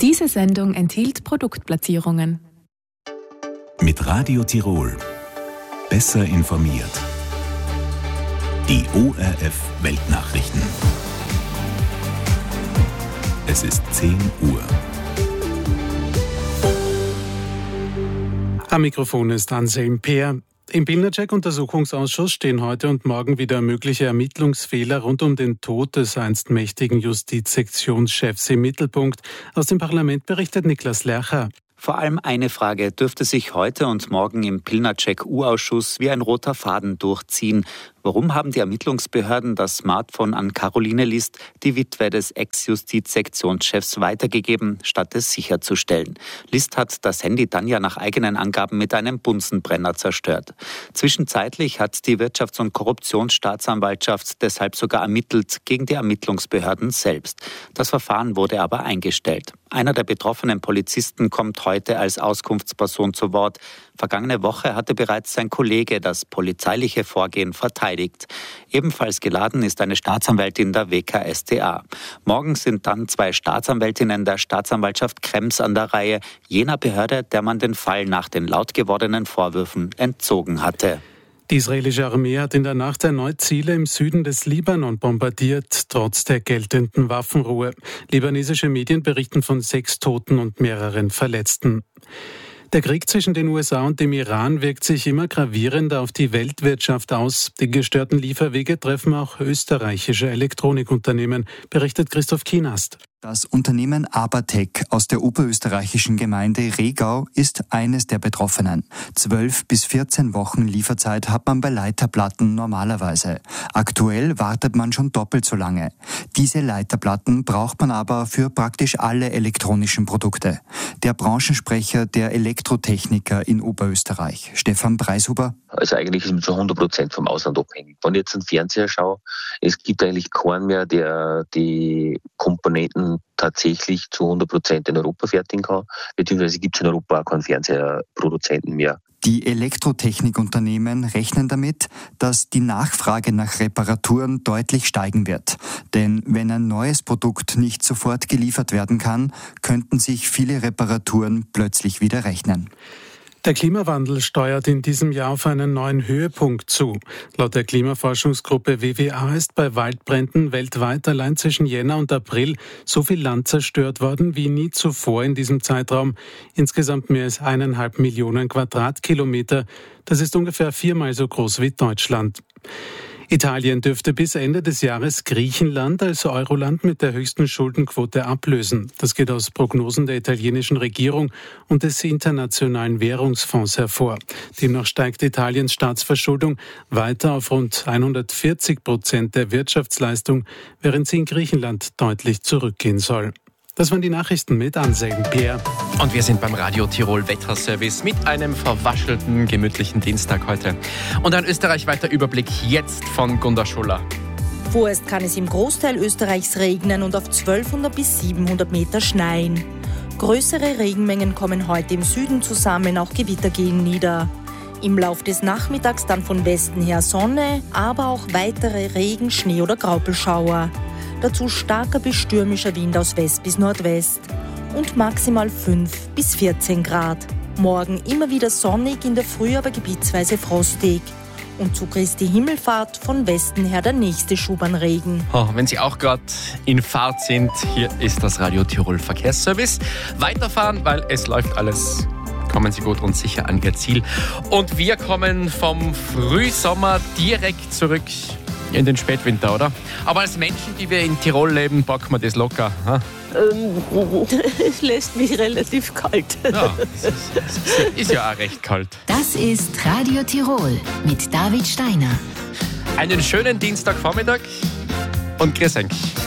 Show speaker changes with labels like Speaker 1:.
Speaker 1: Diese Sendung enthielt Produktplatzierungen.
Speaker 2: Mit Radio Tirol. Besser informiert. Die ORF Weltnachrichten. Es ist 10 Uhr.
Speaker 3: Am Mikrofon ist Anselm Peer. Im Pilnacek-Untersuchungsausschuss stehen heute und morgen wieder mögliche Ermittlungsfehler rund um den Tod des einst mächtigen Justizsektionschefs im Mittelpunkt. Aus dem Parlament berichtet Niklas Lercher.
Speaker 4: Vor allem eine Frage dürfte sich heute und morgen im Pilnacek-U-Ausschuss wie ein roter Faden durchziehen. Warum haben die Ermittlungsbehörden das Smartphone an Caroline List, die Witwe des Ex-Justizsektionschefs, weitergegeben, statt es sicherzustellen? List hat das Handy dann ja nach eigenen Angaben mit einem Bunsenbrenner zerstört. Zwischenzeitlich hat die Wirtschafts- und Korruptionsstaatsanwaltschaft deshalb sogar ermittelt gegen die Ermittlungsbehörden selbst. Das Verfahren wurde aber eingestellt. Einer der betroffenen Polizisten kommt heute als Auskunftsperson zu Wort. Vergangene Woche hatte bereits sein Kollege das polizeiliche Vorgehen verteidigt. Ebenfalls geladen ist eine Staatsanwältin der WKStA. Morgen sind dann 2 Staatsanwältinnen der Staatsanwaltschaft Krems an der Reihe, jener Behörde, der man den Fall nach den laut gewordenen Vorwürfen entzogen hatte.
Speaker 3: Die israelische Armee hat in der Nacht erneut Ziele im Süden des Libanon bombardiert, trotz der geltenden Waffenruhe. Libanesische Medien berichten von 6 Toten und mehreren Verletzten. Der Krieg zwischen den USA und dem Iran wirkt sich immer gravierender auf die Weltwirtschaft aus. Die gestörten Lieferwege treffen auch österreichische Elektronikunternehmen, berichtet Christoph Kienast.
Speaker 5: Das Unternehmen Abertech aus der oberösterreichischen Gemeinde Regau ist eines der Betroffenen. 12 bis 14 Wochen Lieferzeit hat man bei Leiterplatten normalerweise. Aktuell wartet man schon doppelt so lange. Diese Leiterplatten braucht man aber für praktisch alle elektronischen Produkte. Der Branchensprecher der Elektrotechniker in Oberösterreich, Stefan Preishuber.
Speaker 6: Also eigentlich ist man zu 100% vom Ausland abhängig. Wenn ich jetzt einen Fernseher schaue, es gibt eigentlich keinen mehr, der die Komponenten tatsächlich zu 100% in Europa fertigen kann, beziehungsweise gibt es in Europa auch keinen Fernseherproduzenten mehr.
Speaker 5: Die Elektrotechnikunternehmen rechnen damit, dass die Nachfrage nach Reparaturen deutlich steigen wird. Denn wenn ein neues Produkt nicht sofort geliefert werden kann, könnten sich viele Reparaturen plötzlich wieder rechnen.
Speaker 3: Der Klimawandel steuert in diesem Jahr auf einen neuen Höhepunkt zu. Laut der Klimaforschungsgruppe WWA ist bei Waldbränden weltweit allein zwischen Jänner und April so viel Land zerstört worden wie nie zuvor in diesem Zeitraum. Insgesamt mehr als 1,5 Millionen Quadratkilometer. Das ist ungefähr 4-mal so groß wie Deutschland. Italien dürfte bis Ende des Jahres Griechenland als Euroland mit der höchsten Schuldenquote ablösen. Das geht aus Prognosen der italienischen Regierung und des Internationalen Währungsfonds hervor. Demnach steigt Italiens Staatsverschuldung weiter auf rund 140% der Wirtschaftsleistung, während sie in Griechenland deutlich zurückgehen soll. Das waren die Nachrichten mit Anselm Peer.
Speaker 7: Und wir sind beim Radio Tirol Wetterservice mit einem verwaschelten, gemütlichen Dienstag heute. Und ein österreichweiter Überblick jetzt von Gunda Schuller.
Speaker 8: Vorerst kann es im Großteil Österreichs regnen und auf 1200 bis 700 Meter schneien. Größere Regenmengen kommen heute im Süden zusammen, auch Gewitter gehen nieder. Im Lauf des Nachmittags dann von Westen her Sonne, aber auch weitere Regen-, Schnee- oder Graupelschauer. Dazu starker bis stürmischer Wind aus West bis Nordwest und maximal 5 bis 14 Grad. Morgen immer wieder sonnig, in der Früh aber gebietsweise frostig. Und zu Christi Himmelfahrt von Westen her der nächste Schub an Regen.
Speaker 7: Oh, wenn Sie auch gerade in Fahrt sind, hier ist das Radio Tirol Verkehrsservice. Weiterfahren, weil es läuft alles. Kommen Sie gut und sicher an Ihr Ziel. Und wir kommen vom Frühsommer direkt zurück in den Spätwinter, oder? Aber als Menschen, die wir in Tirol leben, packen wir das locker. Ha?
Speaker 9: Es lässt mich relativ kalt.
Speaker 7: Ja, es ist ja auch recht kalt.
Speaker 10: Das ist Radio Tirol mit David Steiner.
Speaker 7: Einen schönen Dienstagvormittag und grüß euch.